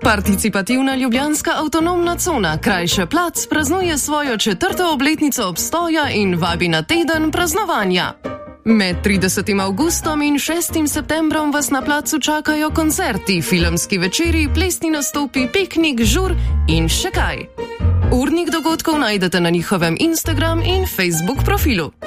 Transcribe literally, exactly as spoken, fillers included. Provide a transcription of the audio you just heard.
Participativna ljubljanska avtonomna cona Krajše plac praznuje svojo četrto obletnico obstoja in vabi na teden praznovanja. Med tridesetim avgustom in šestim septembrom vas na placu čakajo koncerti, filmski večeri, plesni nastopi, piknik, žur in še kaj. Urnik dogodkov najdete na njihovem Instagram in Facebook profilu.